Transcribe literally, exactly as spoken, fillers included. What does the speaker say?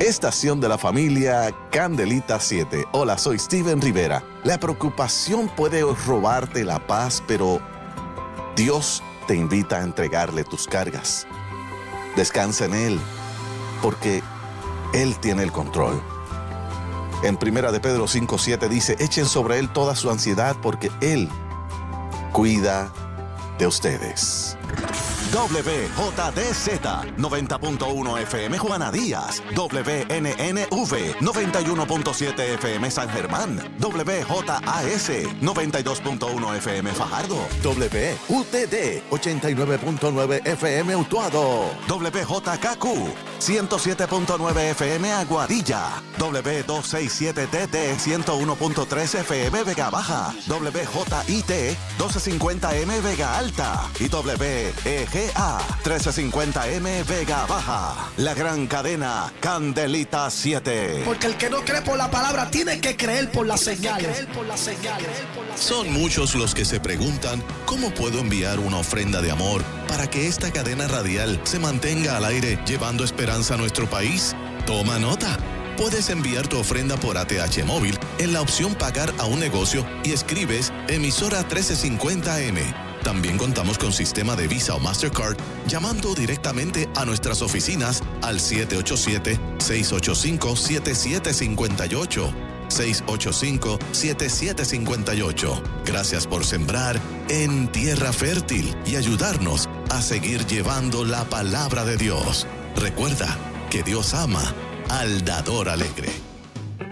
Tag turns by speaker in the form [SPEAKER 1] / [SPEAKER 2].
[SPEAKER 1] estación de la familia Candelita siete. Hola, soy Steven Rivera. La preocupación puede robarte la paz, pero Dios te invita a entregarle tus cargas. Descansa en Él, porque Él tiene el control. En Primera de Pedro cinco siete dice, echen sobre Él toda su ansiedad, porque Él cuida de ustedes.
[SPEAKER 2] W J D Z noventa punto uno F M Juana Díaz, W N N V noventa y uno punto siete F M San Germán, W J A S noventa y dos punto uno F M Fajardo,
[SPEAKER 1] W U T D ochenta y nueve punto nueve F M Utuado,
[SPEAKER 2] W J K Q ciento siete punto nueve F M Aguadilla, W doscientos sesenta y siete T T ciento uno punto tres F M Vega Baja, W J I T doce cincuenta M Vega Alta y W E G A trece cincuenta M Vega Baja. La gran cadena Candelita siete.
[SPEAKER 3] Porque el que no cree por la palabra tiene que creer por las señales.
[SPEAKER 4] Son muchos los que se preguntan cómo puedo enviar una ofrenda de amor para que esta cadena radial se mantenga al aire llevando esperanza a nuestro país. Toma nota. Puedes enviar tu ofrenda por A T H móvil en la opción pagar a un negocio y escribes emisora trece cincuenta M. También contamos con sistema de Visa o Mastercard llamando directamente a nuestras oficinas al siete ocho siete, seis ocho cinco, siete siete cinco ocho. seis ocho cinco, siete siete cinco ocho. Gracias por sembrar en tierra fértil y ayudarnos a seguir llevando la palabra de Dios. Recuerda que Dios ama al dador alegre.